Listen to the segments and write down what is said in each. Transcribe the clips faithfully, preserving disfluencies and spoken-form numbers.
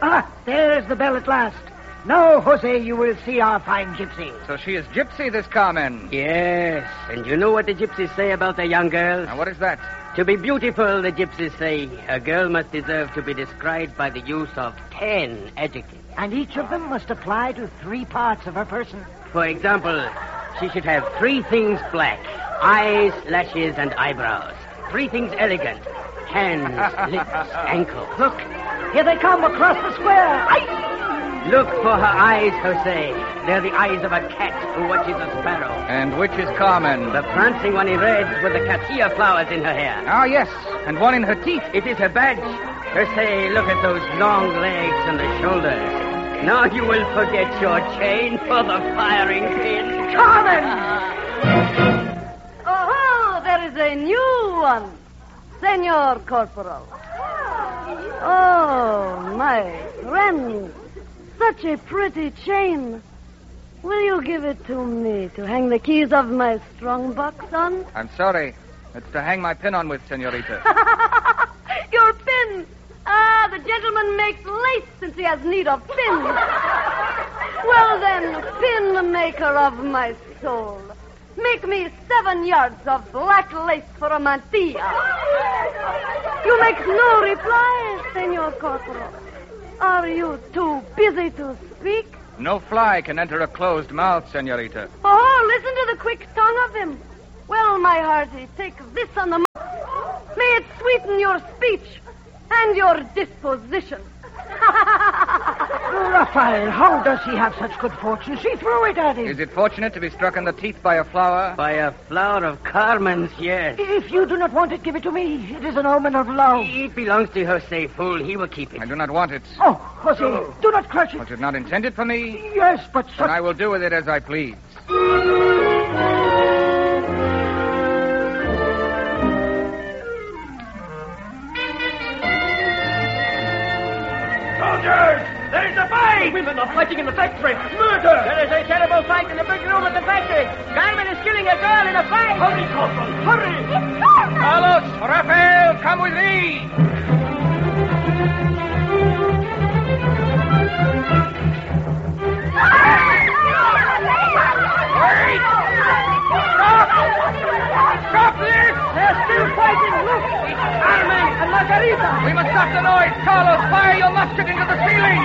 Ah, there's the bell at last. Now, Jose, you will see our fine gypsy. So she is Gypsy, this Carmen. Yes, and you know what the gypsies say about the young girls? Now, what is that? To be beautiful, the gypsies say, a girl must deserve to be described by the use of ten adjectives. And each of them must apply to three parts of her person. For example, she should have three things black: eyes, lashes, and eyebrows. Three things elegant: hands, lips, ankles. Look, here they come across the square. Aye! Look for her eyes, Jose. They're the eyes of a cat who watches a sparrow. And which is Carmen? The prancing one in red with the cassia flowers in her hair. Ah, yes, and one in her teeth. It is her badge. Jose, look at those long legs and the shoulders. Now you will forget your chain for the firing pin. Carmen! Oh, there is a new one. Senor Corporal. Oh, my friend. Such a pretty chain. Will you give it to me to hang the keys of my strong box on? I'm sorry. It's to hang my pin on with, senorita. Your pin. Ah, the gentleman makes lace since he has need of pins. Well then, pin maker of my soul. Make me seven yards of black lace for a mantilla. You make no reply, Senor Corporal. Are you too busy to speak? No fly can enter a closed mouth, senorita. Oh, listen to the quick tongue of him. Well, my hearty, take this on the mouth. May it sweeten your speech and your disposition. Raphael, how does he have such good fortune? She threw it at him. Is it fortunate to be struck in the teeth by a flower? By a flower of Carmen's, yes. If you do not want it, give it to me. It is an omen of love. It belongs to Jose, fool. He will keep it. I do not want it. Oh, Jose, oh. do not crush it. Was it not intended for me? Yes, but... Then I will do with it as I please. Soldiers! There's a fight! Women are fighting in the factory. Murder! There is a terrible fight in the big room at the factory. Carmen is killing a girl in a fight. Hurry, Corporal, hurry! Carlos, Rafael, come with me! Wait! Stop! Stop this! They're still fighting. Look, it's Carmen and Margarita. We must stop the noise. Carlos, fire your musket into the ceiling.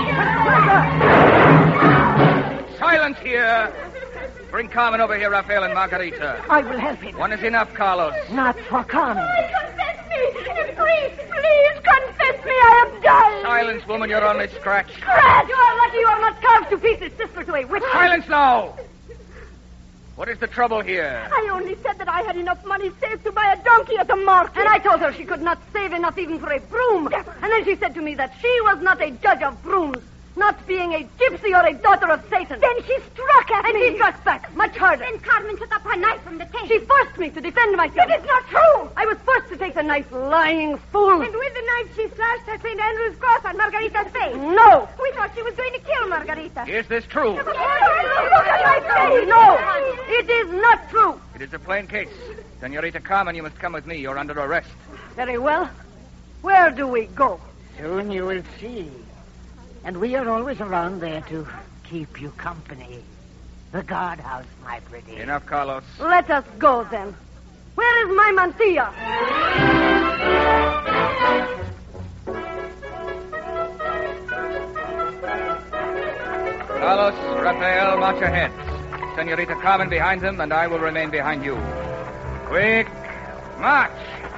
Silence here. Bring Carmen over here, Rafael and Margarita. I will help him. One is enough, Carlos. Not for Carmen. Confess me! Please, please, confess me! I am dying! Silence, woman. You're only scratched. Scratch! You are lucky you are not carved to pieces, sister to a witch. Silence now! What is the trouble here? I only said that I had enough money saved to buy a donkey at the market. And I told her she could not save enough even for a broom. And then she said to me that she was not a judge of brooms, not being a gypsy or a daughter of Satan. Then she struck at and me. And she struck back, much harder. Then Carmen took up her knife from the table. She forced me to defend myself. It is not true. I was forced to take the knife, lying fool. And with the knife she slashed her Saint Andrew's cross on Margarita's face. No. We thought she was going to kill Margarita. Is this true? Look at my face. No, it is not true. It is a plain case. Senorita Carmen, you must come with me. You're under arrest. Very well. Where do we go? Soon you will see. And we are always around there to keep you company. The guardhouse, my pretty. Enough, Carlos. Let us go, then. Where is my mantilla? Carlos, Rafael, march ahead. Senorita Carmen behind them, and I will remain behind you. Quick, march!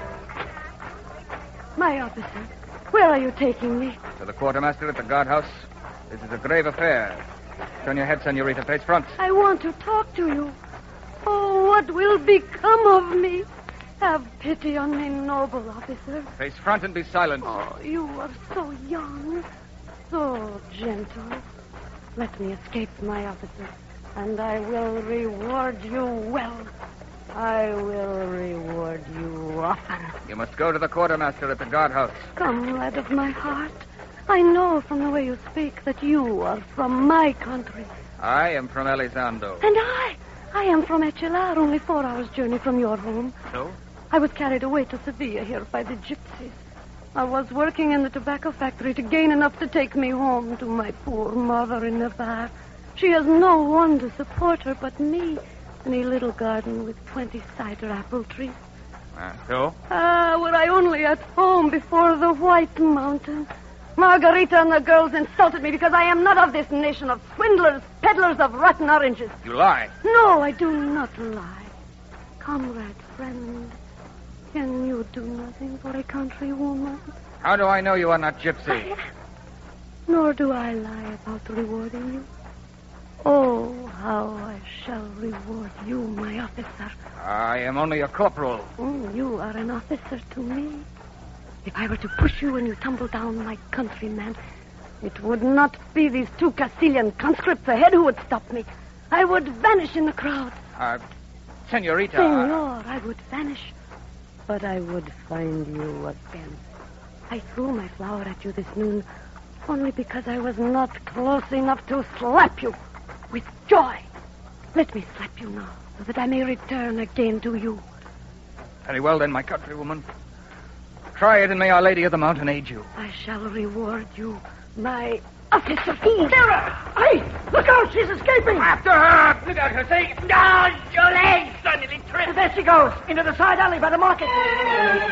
My officer, where are you taking me? To the quartermaster at the guardhouse. This is a grave affair. Turn your head, Senorita. Face front. I want to talk to you. Oh, what will become of me? Have pity on me, noble officer. Face front and be silent. Oh, you are so young, so gentle. Let me escape, my officer, and I will reward you well. I will reward you often. You must go to the quartermaster at the guardhouse. Come, lad of my heart. I know from the way you speak that you are from my country. I am from Elizondo. And I, I am from Echelar, only four hours' journey from your home. So? I was carried away to Sevilla here by the gypsies. I was working in the tobacco factory to gain enough to take me home to my poor mother in Navarre. She has no one to support her but me in a little garden with twenty cider apple trees. Uh, so? Ah, were I only at home before the White Mountain. Margarita and the girls insulted me because I am not of this nation of swindlers, peddlers of rotten oranges. You lie. No, I do not lie. Comrade, friend, can you do nothing for a countrywoman? How do I know you are not Gypsy? Nor do I lie about rewarding you. Oh, how I shall reward you, my officer. I am only a corporal. Mm, you are an officer to me. If I were to push you and you tumble down like countryman, it would not be these two Castilian conscripts ahead who would stop me. I would vanish in the crowd. Uh, Senorita. Senor, I would vanish. But I would find you again. I threw my flower at you this noon only because I was not close enough to slap you with joy. Let me slap you now so that I may return again to you. Very well, then, my countrywoman. Try it, and may Our Lady of the Mountain aid you. I shall reward you, my officer. Sarah! Hey! Look out! She's escaping! After her! Look out, Jose! No, your legs suddenly tripped. There she goes, into the side alley by the market.